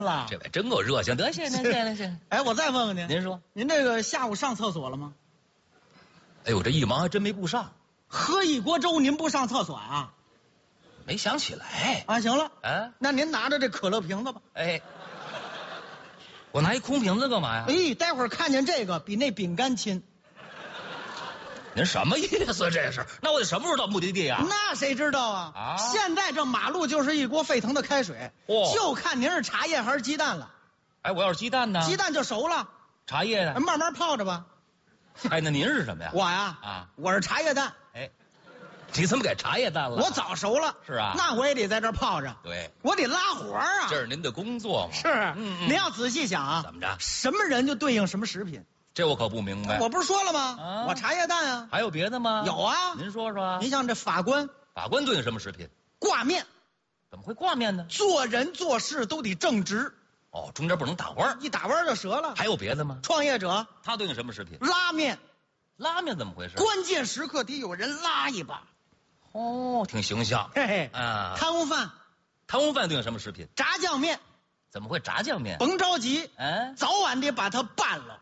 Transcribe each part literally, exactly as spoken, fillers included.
了， 这位真够热情，得谢谢您，谢谢您，谢谢。 哎，我再问问您， 您说， 您这个下午上厕所了吗？ 哎呦，这一忙还真没顾上， 喝一锅粥您不上厕所啊？ 没想起来。 啊，行了， 啊， 那您拿着这可乐瓶子吧。 哎，我拿一空瓶子干嘛呀？ 哎，待会儿看见这个比那饼干亲。 您什么意思？这是？那我得什么时候到目的地啊？ 那谁知道啊？ 啊现在这马路就是一锅沸腾的开水， 嚯就看您是茶叶还是鸡蛋了。 哎，我要是鸡蛋呢？ 鸡蛋就熟了， 茶叶呢？ 慢慢泡着吧。 哎，那您是什么呀？ 我呀， 啊， 我是茶叶蛋， 哎，你怎么改茶叶蛋了？ 我早熟了。 是啊那我也得在这儿泡着， 对， 我得拉活儿啊。 这是您的工作嘛？ 是， 嗯嗯您要仔细想啊， 怎么着？ 什么人就对应什么食品。 这我可不明白。 我不是说了吗？ 啊我茶叶蛋啊， 还有别的吗？ 有啊。 您说说。 您像这法官法官对应什么食品？ 挂面， 怎么会挂面呢？ 做人做事都得正直， 哦，中间不能打弯儿。 一打弯就折了。 还有别的吗？ 创业者他对应什么食品？ 拉面， 拉面怎么回事？ 关键时刻得有人拉一把。 哦，挺形象。 嘿嘿， 啊， 贪污犯贪污犯对应什么食品？ 炸酱面， 怎么会炸酱面？ 甭着急， 嗯， 早晚得把它办了。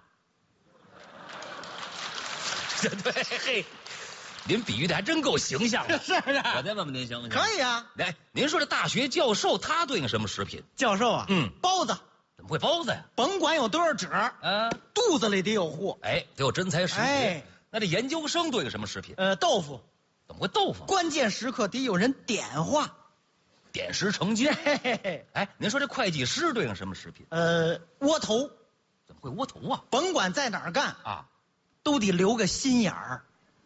这对，嘿，您比喻的还真够形象的。 是不是？ 我再问问您行不行？ 可以啊。 来，您说这大学教授他对应什么食品？ 教授啊， 嗯， 包子， 怎么会包子呀？ 甭管有多少纸， 啊， 肚子里得有货。 哎，得有真材实学。 哎那这研究生对应什么食品？ 呃，豆腐， 怎么会豆腐？ 关键时刻得有人点化。 点石成金。 嘿嘿嘿， 哎，您说这会计师对应什么食品？ 呃，窝头， 怎么会窝头啊？ 甭管在哪儿干， 啊， 都得留个心眼儿。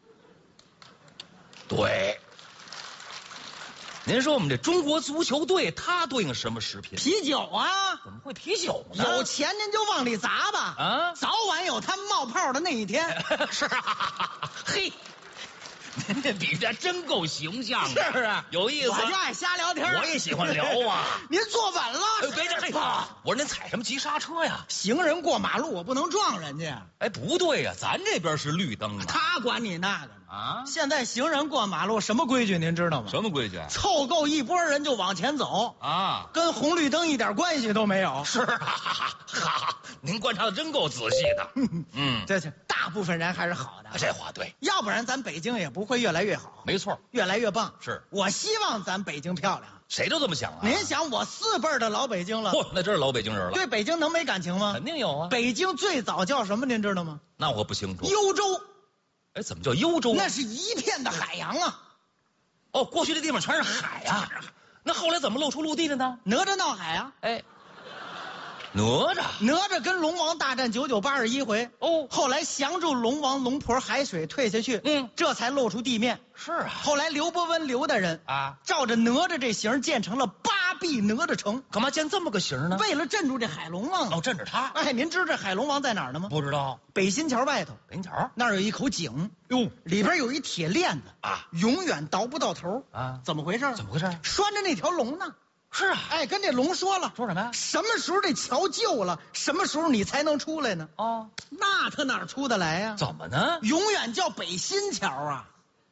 对。您说我们这中国足球队，它对应什么食品？ 啤酒啊， 怎么会啤酒呢？ 有钱您就往里砸吧， 啊， 早晚有它冒泡的那一天。 是啊，嘿，您这比喻的真够形象的， 是不是？ 有意思。 我就爱瞎聊天， 我也喜欢聊啊。 您坐稳了， 哎，别这，嘿，我说您踩什么急刹车呀？ 行人过马路，我不能撞人家。 哎，不对呀，咱这边是绿灯啊。 他管你那个呢？ 啊， 现在行人过马路什么规矩您知道吗？ 什么规矩？ 凑够一拨人就往前走， 啊， 跟红绿灯一点关系都没有。 是啊，哈哈，您观察的真够仔细的。嗯， 这是大部分人还是好的， 这话对， 要不然咱北京也不会越来越好， 没错， 越来越棒。 是我希望咱北京漂亮。 谁都这么想啊。 您想，我四辈儿的老北京了， 嚯，那真是老北京人了。 对北京能没感情吗？ 肯定有啊。 北京最早叫什么？您知道吗？ 那我不清楚。 幽州， 哎，怎么叫幽州啊？ 那是一片的海洋啊！ 哦，过去这地方全是海呀、那后来怎么露出陆地的呢？ 哪吒闹海啊！ 哎，哪吒。 哪吒跟龙王大战九九八十一回， 哦， 后来降住龙王，龙婆海水退下去， 嗯， 这才露出地面。 是啊。 后来刘伯温刘大人啊， 照着哪吒这形建成了八臂哪吒城， 干嘛建这么个形呢？ 为了镇住这海龙王。 哦，镇着他。 哎，您知道这海龙王在哪儿呢吗？ 不知道。 北新桥外头， 北京桥那儿有一口井， 哟里边有一铁链子啊， 永远倒不到头啊， 怎么回事？ 怎么回事？ 拴着那条龙呢。 是啊。 哎，跟这龙说了， 说什么呀？ 什么时候这桥旧了，什么时候你才能出来呢？ 哦， 那他哪儿出得来呀？ 怎么呢？ 永远叫北新桥啊！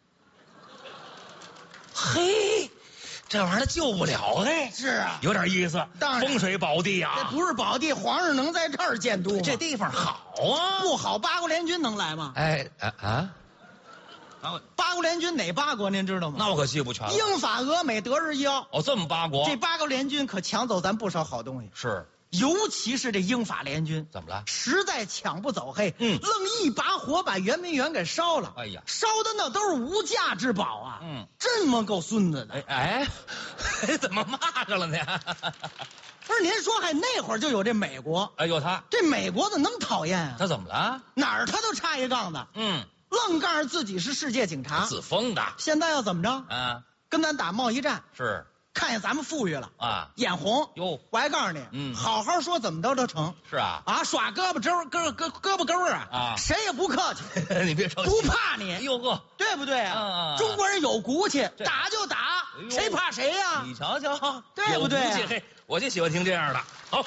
嘿，这玩意儿救不了哎。 是啊， 有点意思。 当然风水宝地这啊。 不是宝地，皇上能在这儿建都吗？ 这地方好啊。 不好，八国联军能来吗？ 哎啊啊！ 八国联军哪八国您知道吗？ 那我可记不全了。 英法俄美德日英。 哦，这么八国。 这八国联军可抢走咱不少好东西， 是。 尤其是这英法联军， 怎么了？ 实在抢不走，嘿， 嗯， 愣一把火把圆明园给烧了。 哎呀， 烧的那都是无价之宝啊！ 嗯， 这么够孙子的。 哎哎，怎么骂上了呢？ 不是您说，还那会儿就有这美国， 哎呦，他这美国怎么那么讨厌啊？ 他怎么了？ 哪儿他都插一杠子， 嗯， 愣告诉自己是世界警察， 自封的。 现在要怎么着？ 啊， 跟咱打贸易战， 是看见咱们富裕了啊， 眼红哟。 我还告诉你， 嗯， 好好说，怎么着都成。 是啊， 啊，耍胳膊肘胳胳胳膊勾啊， 啊， 谁也不客气， 你别着急， 不怕你。 哎呦呵， 对不对啊？ 嗯嗯中国人有骨气，打就打，谁怕谁呀？ 你瞧瞧， 对不对啊？ 有骨气，嘿，我就喜欢听这样的。好，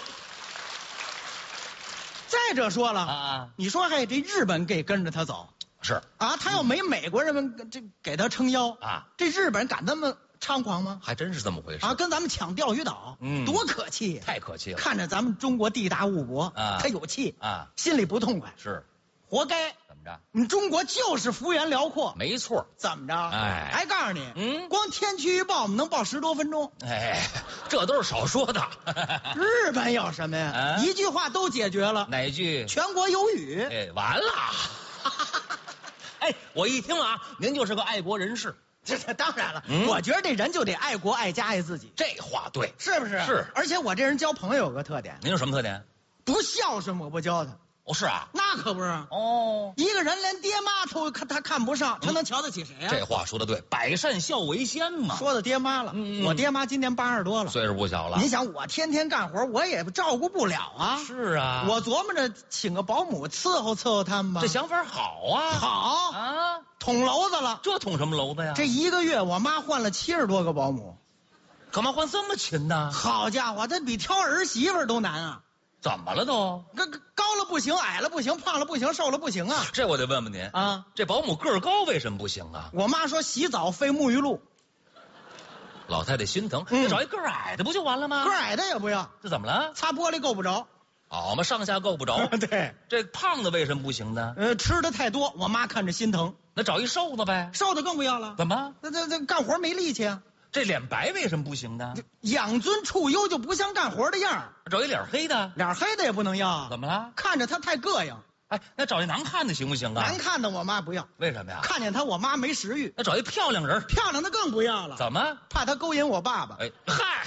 再者说了啊， 你说还这日本给跟着他走， 是啊，他要没美国人们这给他撑腰啊， 这日本人敢这么猖狂吗？ 还真是这么回事啊，跟咱们抢钓鱼岛， 嗯多可气呀！ 太可气了。 看着咱们中国地大物博啊他有气啊， 心里不痛快， 是活该。 怎么着？ 我们中国就是幅员辽阔， 没错。 怎么着？ 哎还告诉你， 嗯光天气预报我们能报十多分钟。 哎，这都是少说的。 日本有什么呀？ 啊一句话都解决了， 哪句？ 全国有雨。 哎，完了。哎，我一听啊，您就是个爱国人士。 这这当然了， 嗯我觉得这人就得爱国爱家爱自己， 这话对。 是不是？ 是而且我这人交朋友有个特点， 您有什么特点？ 不孝顺我不交他， 哦，是啊。 那可不是。 哦， 一个人连爹妈都看他看不上，他能瞧得起谁呀、 这话说的对，百善孝为先嘛。 说到爹妈了， 嗯嗯我爹妈今年八十多了， 岁数不小了。 你想我天天干活，我也照顾不了啊。 是啊， 我琢磨着请个保姆伺候伺候他们吧。 这想法好啊。 好， 啊， 捅娄子了。 这捅什么娄子呀？ 这一个月，我妈换了七十多个保姆。 干嘛换这么勤呢？ 好家伙，这比挑儿媳妇儿都难啊！ 怎么了都？ 高高了不行，矮了不行，胖了不行，瘦了不行啊！ 这我得问问您啊， 这保姆个儿高为什么不行啊？ 我妈说洗澡费沐浴露， 老太太心疼， 嗯那找一个儿矮的不就完了吗？ 个儿矮的也不要， 这怎么了？ 擦玻璃够不着。 好嘛，上下够不着。 对， 这胖的为什么不行呢？ 呃，吃的太多，我妈看着心疼。 那找一瘦的呗。 瘦的更不要了， 怎么？ 那这这干活没力气啊！ 这脸白为什么不行呢？ 养尊处优就不像干活的样儿， 找一脸黑的。 脸黑的也不能要， 怎么了？ 看着他太膈应， 哎，那找一难看的行不行啊？ 难看的我妈不要， 为什么呀？ 看见他我妈没食欲， 那找一漂亮人儿。 漂亮的更不要了， 怎么？ 怕他勾引我爸爸。 哎，嗨，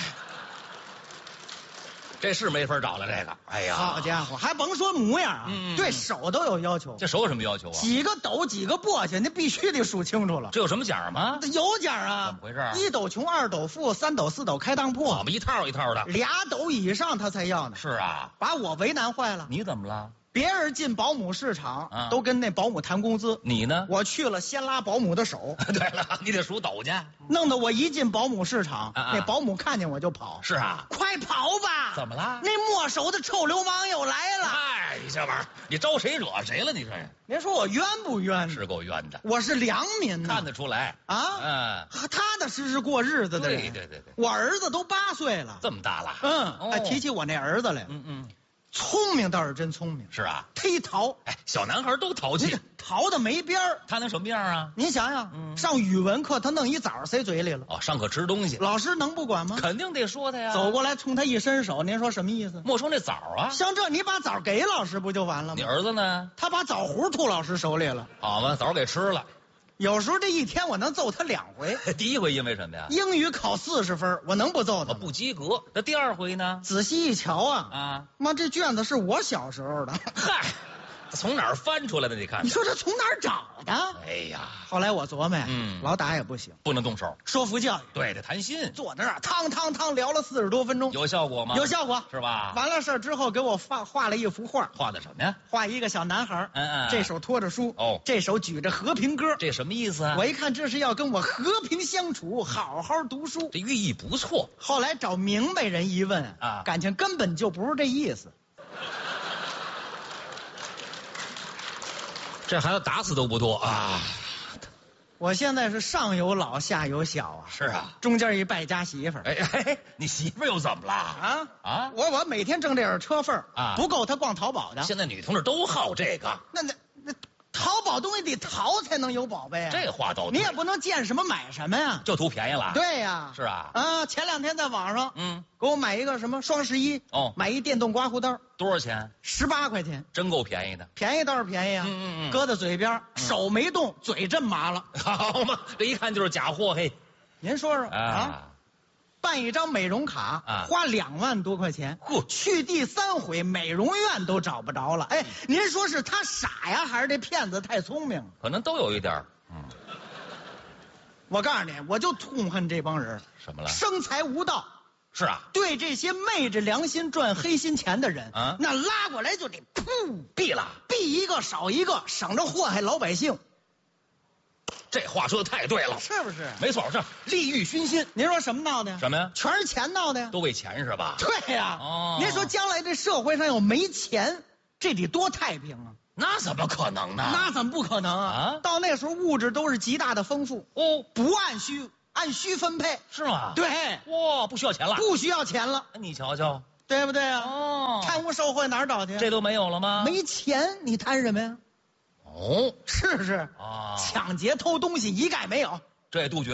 这是没法找了。这个，哎呀， 好家伙，还甭说模样啊， 嗯对手都有要求， 这手有什么要求啊？ 几个斗几个簸箕，那必须得数清楚了。 这有什么奖吗？ 有奖啊！ 怎么回事啊一斗穷，二斗富，三斗四斗开当我铺， 们一套一套的。 俩斗以上他才要呢。 是啊， 把我为难坏了。 你怎么了？ 别人进保姆市场、 啊都跟那保姆谈工资， 你呢？ 我去了先拉保姆的手， 对了，你得数斗去。 弄得我一进保姆市场， 啊啊那保姆看见我就跑。 是啊， 快跑吧！ 怎么了？ 那没收的臭流氓又来了。 嗨，你这玩意儿，你招谁惹谁了？你这您说我冤不冤？ 是够冤的， 我是良民呐， 看得出来。 啊， 嗯， 踏踏实实过日子的人。 对对对对， 我儿子都八岁了。 这么大了。 嗯， 哦哎，提起我那儿子来， 嗯嗯， 聪明倒是真聪明， 是啊。 忒淘， 哎，小男孩都淘气这，淘的没边儿。 他能什么样啊？ 您想想， 嗯上语文课他弄一枣塞嘴里了， 哦，上课吃东西， 老师能不管吗？ 肯定得说他呀。 走过来冲他一伸手，您说什么意思？ 没收那枣啊。 像这你把枣给老师不就完了你吗？ 儿子呢？ 他把枣核吐老师手里了。 好嘛，枣给吃了。 有时候这一天我能揍他两回。 第一回因为什么呀？ 英语考四十分，我能不揍他我吗？ 不及格。那第二回呢？ 仔细一瞧啊， 啊， 妈，这卷子是我小时候的。 嗨，从哪儿翻出来的？你看你。说这从哪儿找的？ 哎呀， 后来我琢磨呀， 嗯老打也不行， 不能动手。 说服教育， 对，得谈心， 坐那儿汤汤汤聊了四十多分钟， 有效果吗？ 有效果。 是吧？ 完了事儿之后，给我画画了一幅画， 画的什么呀？ 画一个小男孩儿， 嗯嗯这手托着书， 哦这手举着和平鸽。 这什么意思啊？ 我一看这是要跟我和平相处，好好读书。 这寓意不错。 后来找明白人一问啊感情根本就不是这意思。 这孩子打死都不多啊。 我现在是上有老下有小啊， 是啊。 中间一败家媳妇儿。 哎哎，你媳妇儿又怎么了？ 啊啊我我每天挣这点车份儿啊不够他逛淘宝的。 现在女同志都好这个， 那那那淘宝东西得淘才能有宝贝啊。 这话倒对你也不能见什么买什么呀。 就图便宜了。， 对呀。 是啊。 啊，前两天在网上嗯， 给我买一个什么双十一哦买一电动刮胡刀， 多少钱？ 十八块钱， 真够便宜的。 便宜倒是便宜啊。 嗯嗯嗯搁在嘴边，手没动，嘴震麻了。 好嘛，这一看就是假货嘿。 您说说啊， 啊， 办一张美容卡啊花两万多块钱， 嚯去第三回美容院都找不着了。哎，您说是他傻呀，还是这骗子太聪明？ 可能都有一点儿。嗯， 我告诉你，我就痛恨这帮人， 什么了？ 生财无道。 是啊， 对这些昧着良心赚黑心钱的人啊那拉过来就得噗毙了。 毙一个少一个，省着祸害老百姓， 这话说的太对了。 是不是？ 没错，这利欲熏心。 您说什么闹的呀？ 什么呀？ 全是钱闹的呀。 都为钱是吧？ 对呀、 哦您说将来这社会上要没钱，这得多太平啊！ 那怎么可能呢？ 那怎么不可能啊？ 啊到那时候物质都是极大的丰富， 哦， 不按需按需分配。 是吗？ 对， 哇，不需要钱了， 不需要钱了， 你瞧瞧， 对不对啊？ 哦， 贪污受贿哪儿找去？ 这都没有了吗？ 没钱，你贪什么呀？ 哦是不是？ 啊， 抢劫偷东西一概没有。 这也杜绝